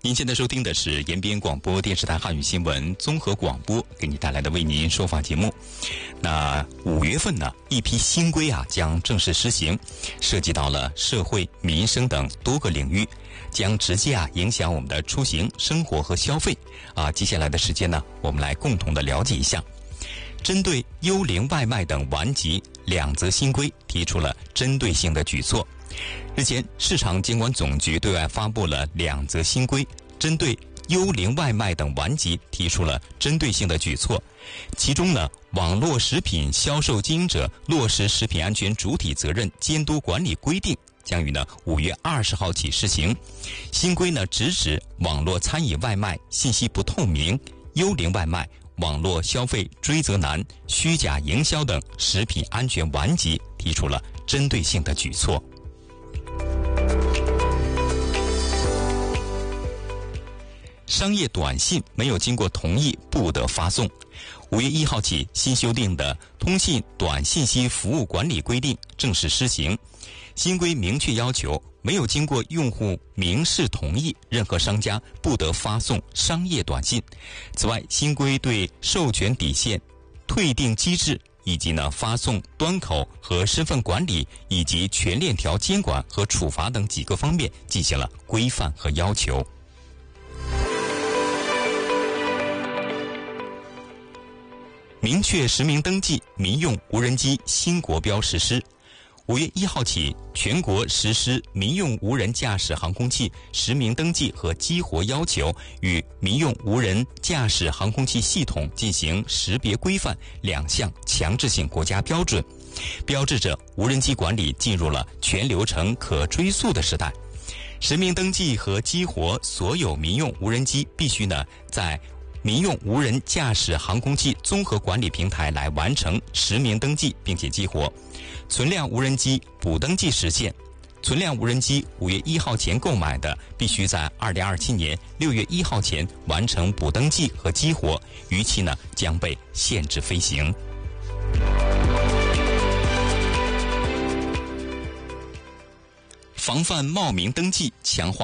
您现在收听的是延边广播电视台汉语新闻综合广播给你带来的为您说法节目。那5月份呢，一批新规将正式施行，涉及到了社会、民生等多个领域，将直接影响我们的出行、生活和消费。接下来的时间呢，我们来共同的了解一下。针对幽灵外卖等顽疾2则新规提出了针对性的举措。日前，市场监管总局对外发布了2则新规，针对幽灵外卖等顽疾提出了针对性的举措。其中呢，网络食品销售经营者落实食品安全主体责任监督管理规定将于5月20号起施行。新规呢，直指网络餐饮外卖信息不透明、幽灵外卖、网络消费追责难、虚假营销等食品安全顽疾提出了针对性的举措。商业短信没有经过同意不得发送。5月1号起，新修订的通信短信息服务管理规定正式施行。新规明确要求，没有经过用户明示同意，任何商家不得发送商业短信。此外，新规对授权底线、退订机制以及发送端口和身份管理以及全链条监管和处罚等几个方面进行了规范和要求。明确实名登记民用无人机新国标实施。5月1号起，全国实施民用无人驾驶航空器实名登记和激活要求与民用无人驾驶航空器系统进行识别规范2项强制性国家标准，标志着无人机管理进入了全流程可追溯的时代。实名登记和激活所有民用无人机必须在民用无人驾驶航空器综合管理平台来完成实名登记并且激活。存量无人机补登记时限，存量无人机5月1号前购买的，必须在2027年6月1号前完成补登记和激活，逾期将被限制飞行。防范冒名登记，强化